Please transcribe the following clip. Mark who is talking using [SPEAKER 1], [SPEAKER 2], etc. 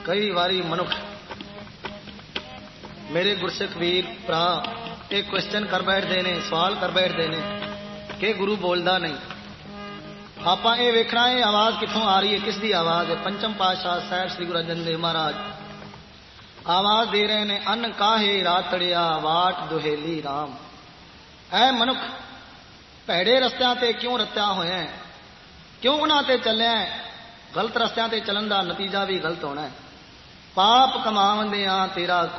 [SPEAKER 1] कई बारी मनुख मेरे गुरसिख वीर भरा एक क्वेश्चन कर बैठते ने, सवाल कर बैठते ने कि गुरु बोलता नहीं। आप ये वेखना है आवाज कितों आ रही है, किसकी आवाज है। पंचम पातशाह साहब श्री गुरु अर्जन देव महाराज आवाज दे रहे ने, अन्न काहे रातड़िया वाट दुहेली राम। ऐ मनुख भैड़े रस्तियां ते क्यों रत्या होया है, क्यों उन्होंने चलिया है। गलत रस्तियां ते चलन का नतीजा भी गलत होना है। पाप कमावंदियां तेरा